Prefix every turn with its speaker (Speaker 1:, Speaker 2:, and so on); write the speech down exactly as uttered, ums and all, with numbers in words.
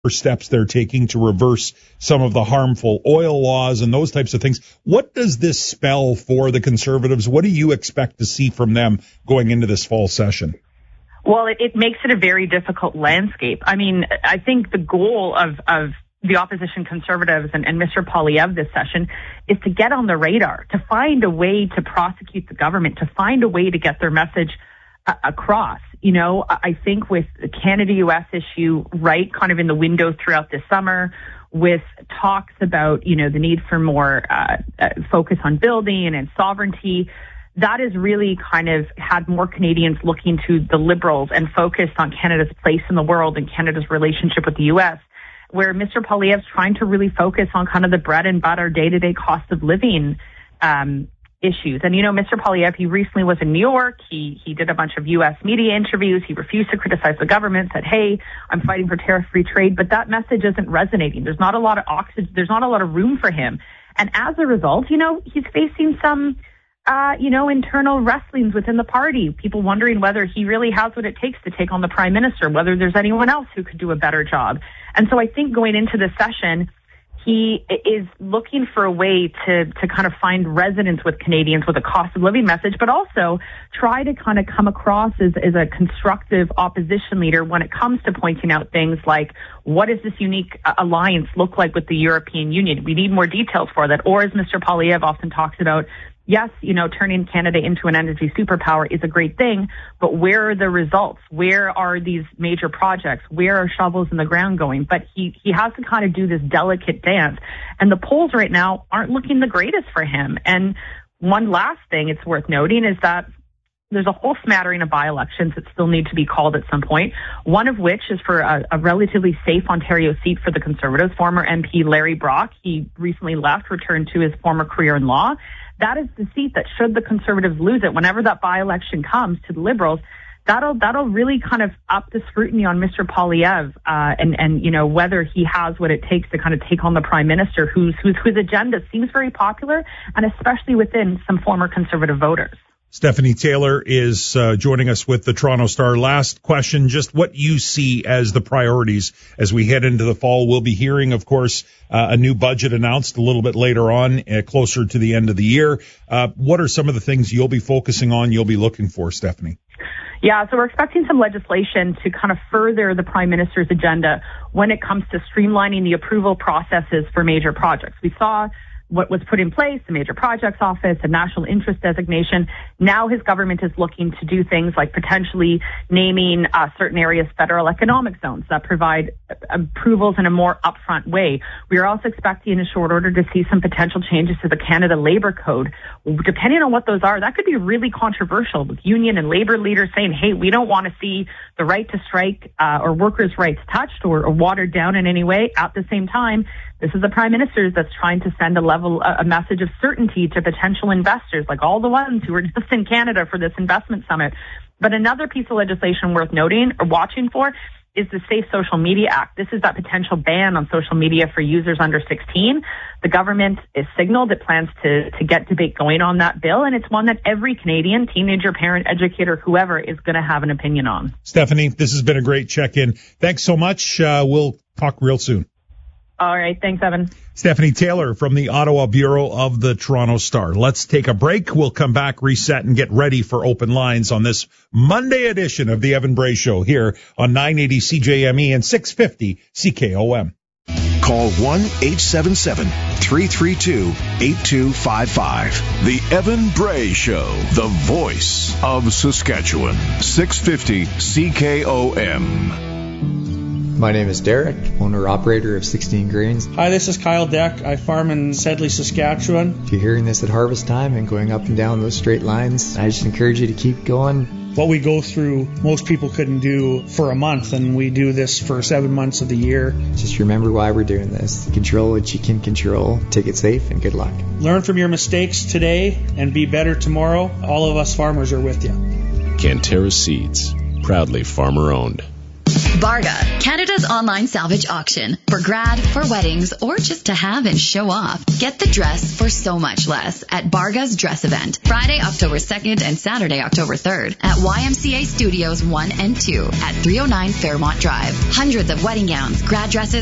Speaker 1: steps they're taking to reverse some of the harmful oil laws and those types of things. What does this spell for the Conservatives? What do you expect to see from them going into this fall session?
Speaker 2: Well, it, it makes it a very difficult landscape. I mean, I think the goal of, of the opposition Conservatives and, and Mister Poilievre this session is to get on the radar, to find a way to prosecute the government, to find a way to get their message uh, across. You know, I think with the Canada-U S issue right kind of in the window throughout this summer, with talks about, you know, the need for more uh, uh, focus on building and sovereignty, that has really kind of had more Canadians looking to the Liberals and focused on Canada's place in the world and Canada's relationship with the U S, where Mister Poilievre's trying to really focus on kind of the bread and butter day-to-day cost of living um, issues. And, you know, Mister Poilievre, he recently was in New York. He he did a bunch of U S media interviews. He refused to criticize the government, said, hey, I'm fighting for tariff-free trade. But that message isn't resonating. There's not a lot of oxygen. There's not a lot of room for him. And as a result, you know, he's facing some Uh, you know, internal wrestlings within the party, people wondering whether he really has what it takes to take on the prime minister, whether there's anyone else who could do a better job. And so I think going into this session, he is looking for a way to, to kind of find resonance with Canadians with a cost of living message, but also try to kind of come across as, as a constructive opposition leader when it comes to pointing out things like, what does this unique alliance look like with the European Union? We need more details for that. Or as Mister Poilievre often talks about, yes, you know, turning Canada into an energy superpower is a great thing, but where are the results? Where are these major projects? Where are shovels in the ground going? But he, he has to kind of do this delicate dance. And the polls right now aren't looking the greatest for him. And one last thing it's worth noting is that there's a whole smattering of by-elections that still need to be called at some point, one of which is for a, a relatively safe Ontario seat for the Conservatives. Former M P Larry Brock, he recently left, returned to his former career in law. That is the seat that, should the Conservatives lose it, whenever that by-election comes to the Liberals, that'll that'll really kind of up the scrutiny on Mister Poilievre uh, and, and, you know, whether he has what it takes to kind of take on the Prime Minister, whose, whose, whose agenda seems very popular, and especially within some former Conservative voters.
Speaker 1: Stephanie Taylor is uh, joining us with the Toronto Star. Last question, just what you see as the priorities as we head into the fall. We'll be hearing, of course, uh, a new budget announced a little bit later on, uh, closer to the end of the year. Uh, what are some of the things you'll be focusing on, you'll be looking for, Stephanie?
Speaker 2: Yeah, so we're expecting some legislation to kind of further the Prime Minister's agenda when it comes to streamlining the approval processes for major projects. We saw what was put in place, the Major Projects Office, a national interest designation. Now his government is looking to do things like potentially naming uh, certain areas federal economic zones that provide approvals in a more upfront way. We are also expecting in short order to see some potential changes to the Canada Labour Code. Depending on what those are, that could be really controversial, with union and labor leaders saying, hey, we don't want to see the right to strike uh, or workers' rights touched or, or watered down in any way. At the same time, this is the Prime Minister that's trying to send a level, a message of certainty to potential investors, like all the ones who were just in Canada for this investment summit. But another piece of legislation worth noting or watching for is the Safe Social Media Act. This is that potential ban on social media for users under sixteen. The government has signaled it plans to, to get debate going on that bill, and it's one that every Canadian, teenager, parent, educator, whoever, is going to have an opinion on.
Speaker 1: Stephanie, this has been a great check-in. Thanks so much. Uh, we'll talk real soon.
Speaker 2: All right. Thanks, Evan.
Speaker 1: Stephanie Taylor from the Ottawa Bureau of the Toronto Star. Let's take a break. We'll come back, reset, and get ready for open lines on this Monday edition of the Evan Bray Show here on nine eighty C J M E and six fifty C K O M.
Speaker 3: Call one eight seven seven, three three two, eight two five five. The Evan Bray Show, the voice of Saskatchewan. six fifty C K O M.
Speaker 4: My name is Derek, owner-operator of sixteen Grains.
Speaker 5: Hi, this is Kyle Deck. I farm in Sedley, Saskatchewan.
Speaker 4: If you're hearing this at harvest time and going up and down those straight lines, I just encourage you to keep going.
Speaker 5: What we go through, most people couldn't do for a month, and we do this for seven months of the year.
Speaker 4: Just remember why we're doing this. Control what you can control. Take it safe, and good luck.
Speaker 5: Learn from your mistakes today and be better tomorrow. All of us farmers are with you.
Speaker 6: Canterra Seeds, proudly farmer-owned. Barga, Canada's online salvage auction. For grad, for weddings, or just to have and show off. Get the dress for so much less at Barga's Dress Event. Friday, October second and Saturday, October third at Y M C A Studios one and two at three oh nine Fairmont Drive. Hundreds of wedding gowns, grad dresses,